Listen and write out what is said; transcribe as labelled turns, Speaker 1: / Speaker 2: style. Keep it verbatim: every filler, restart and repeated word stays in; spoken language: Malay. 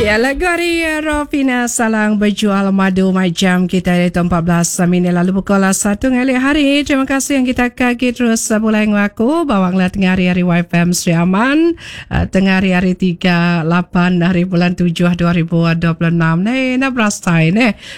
Speaker 1: Ya, lagu hari Rovina Salang berjual madu macam kita itu empat belas minit lalu pukul satu ngali hari. Terima kasih yang kita kaki terus mulai ngaku bawanglah tengah hari-hari Y F M Sri Aman uh, tengah hari-hari tiga puluh lapan hari bulan tujuh dua ribu dua puluh enam ni nak berastai ni.